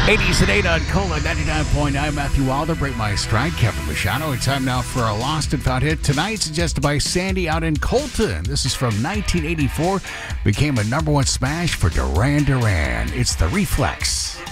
80s and 8 on Cola 99.9. Matthew Wilder, Break My Stride, Kevin Machado. It's time now for our Lost and Found hit. Tonight, suggested by Sandy out in Colton. This is from 1984. Became a number one smash for Duran Duran. It's The Reflex.